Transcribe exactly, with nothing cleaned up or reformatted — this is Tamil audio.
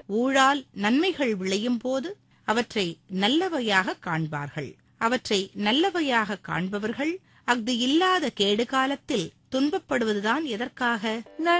ஊழால் நன்மைகள் விளையும் போது அவற்றை நல்லவையாக காண்பார்கள். அவற்றை நல்லவையாக காண்பவர்கள் அஃது இல்லாத கேடு காலத்தில் துன்பப்படுவதுதான் எதற்காக?